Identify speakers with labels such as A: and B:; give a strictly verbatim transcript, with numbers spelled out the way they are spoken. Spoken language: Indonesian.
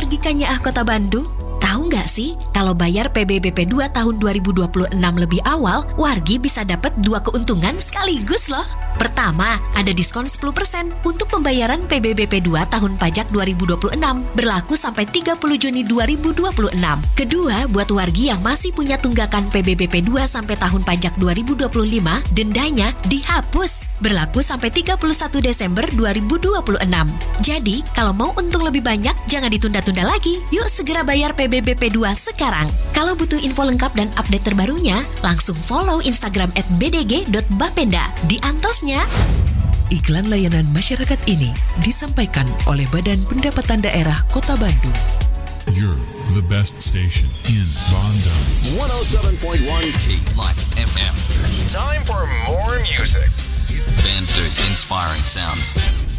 A: Wargi Kanyaah Kota Bandung, tahu nggak sih kalau bayar P B B P dua tahun dua ribu dua puluh enam lebih awal, wargi bisa dapat dua keuntungan sekaligus loh. Pertama, ada diskon sepuluh persen untuk pembayaran P B B P dua tahun pajak dua ribu dua puluh enam, berlaku sampai tiga puluh Juni dua ribu dua puluh enam. Kedua, buat wargi yang masih punya tunggakan P B B P dua sampai tahun pajak dua ribu dua puluh lima, dendanya dihapus, berlaku sampai tiga puluh satu Desember dua ribu dua puluh enam. Jadi, kalau mau untung lebih banyak, jangan ditunda-tunda lagi. Yuk segera bayar P B B P dua sekarang. Kalau butuh info lengkap dan update terbarunya, langsung follow Instagram at b d g dot bapenda. Di antosnya.
B: Iklan layanan masyarakat ini disampaikan oleh Badan Pendapatan Daerah Kota Bandung.
C: You're the best station in Bandung.
D: one oh seven point one K Light F M. Time for more music.
E: Bandung Inspiring Sounds.